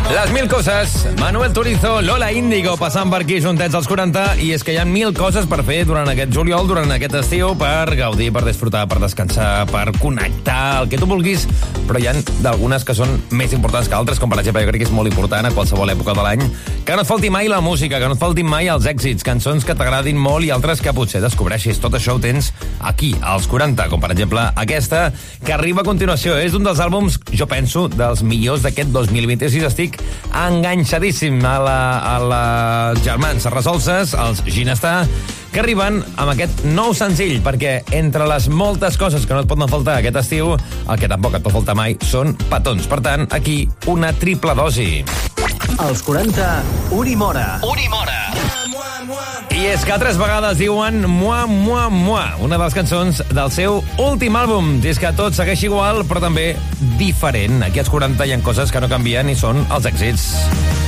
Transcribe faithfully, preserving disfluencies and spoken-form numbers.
Les mil coses, Manuel Turizo, Lola Índigo, passant per aquí juntets als quaranta, i és que hi ha mil coses per fer durant aquest juliol, durant aquest estiu, per gaudir, per disfrutar, per descansar, per connectar, el que tu vulguis, però hi ha d'algunes que són més importants que altres, com per exemple, jo crec que és molt important a qualsevol època de l'any, que no et falti mai la música, que no et faltin mai els èxits, cançons que t'agradin molt i altres que potser descobreixis. Tot això ho tens aquí, als quaranta, com per exemple aquesta, que arriba a continuació. És un dels àlbums, jo penso, dels millors d'aquest dos mil vint-i-sis. Estic enganxadíssim a, la, a les germans Resolses, els Ginestar, que arriben amb aquest nou senzill, perquè entre les moltes coses que no et poden faltar aquest estiu, el que tampoc et pot faltar mai són petons. Per tant, aquí una triple dosi. Als quaranta, Unimora. Unimora. I és que altres vegades diuen mua, mua, mua, una de les cançons del seu últim àlbum. És que tot segueix igual, però també diferent. Aquí als quaranta hi ha coses que no canvien i són els èxits.